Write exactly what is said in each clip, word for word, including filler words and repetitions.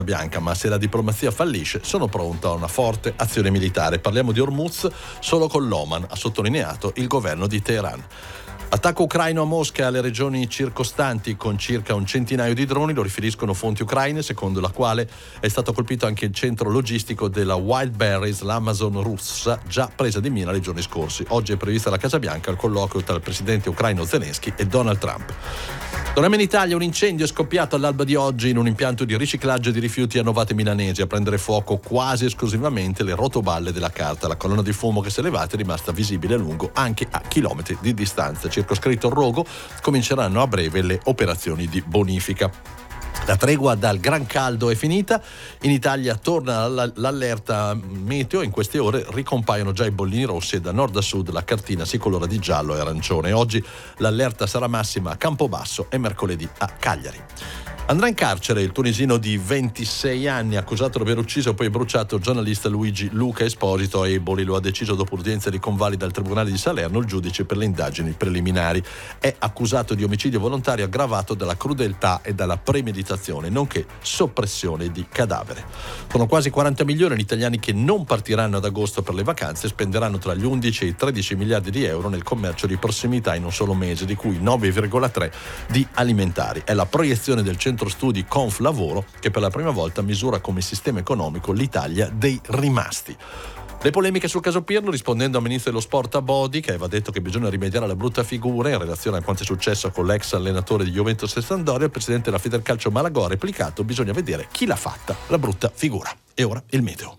Bianca, ma se la diplomazia fallisce sono pronto a una forte azione militare. Parliamo di Hormuz solo con l'Oman, ha sottolineato il governo di Teheran. Attacco ucraino a Mosca e alle regioni circostanti con circa un centinaio di droni, lo riferiscono fonti ucraine, secondo la quale è stato colpito anche il centro logistico della Wildberries, l'Amazon russa, già presa di mira nei giorni scorsi. Oggi è prevista alla Casa Bianca il colloquio tra il presidente ucraino Zelensky e Donald Trump. Torniamo in Italia, un incendio è scoppiato all'alba di oggi in un impianto di riciclaggio di rifiuti a Novate Milanesi, a prendere fuoco quasi esclusivamente le rotoballe della carta. La colonna di fumo che si è levata è rimasta visibile a lungo anche a chilometri di distanza. Circoscritto il rogo, cominceranno a breve le operazioni di bonifica. La tregua dal gran caldo è finita, in Italia torna l'allerta meteo, in queste ore ricompaiono già i bollini rossi e da nord a sud la cartina si colora di giallo e arancione. Oggi l'allerta sarà massima a Campobasso e mercoledì a Cagliari. Andrà in carcere il tunisino di ventisei anni, accusato di aver ucciso e poi bruciato il giornalista Luigi Luca Esposito. Eboli lo ha deciso dopo udienza di convalida al Tribunale di Salerno il giudice per le indagini preliminari. È accusato di omicidio volontario aggravato dalla crudeltà e dalla premeditazione, nonché soppressione di cadavere. Sono quasi quaranta milioni gli italiani che non partiranno ad agosto per le vacanze e spenderanno tra gli undici e i tredici miliardi di euro nel commercio di prossimità in un solo mese, di cui nove virgola tre di alimentari. È la proiezione del centro studi Conf Lavoro che per la prima volta misura come sistema economico l'Italia dei rimasti. Le polemiche sul caso Pirlo, rispondendo al ministro dello sport Abodi, che aveva detto che bisogna rimediare alla brutta figura in relazione a quanto è successo con l'ex allenatore di Juventus e Sampdoria, il presidente della Federcalcio Malagò ha replicato: bisogna vedere chi l'ha fatta la brutta figura. E ora il meteo.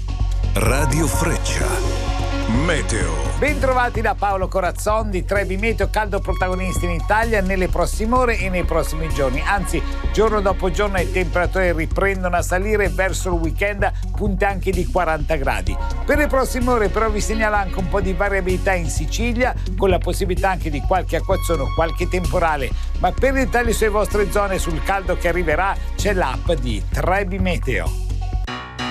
Radio Freccia. Meteo. Bentrovati da Paolo Corazzon di Trebi Meteo, caldo protagonista in Italia nelle prossime ore e nei prossimi giorni. Anzi, giorno dopo giorno le temperature riprendono a salire verso il weekend, punte anche di quaranta gradi. Per le prossime ore però vi segnalo anche un po' di variabilità in Sicilia, con la possibilità anche di qualche acquazzone o qualche temporale. Ma per dettagli sulle vostre zone sul caldo che arriverà c'è l'app di Trebi Meteo.